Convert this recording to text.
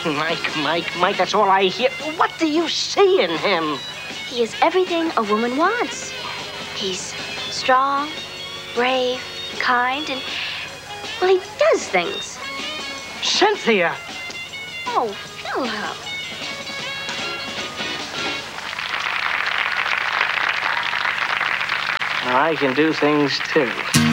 Mike, that's all I hear. What do you see in him? He is everything a woman wants. He's strong, brave, kind, and, well, he does things. Cynthia! Oh, Philip. I can do things, too.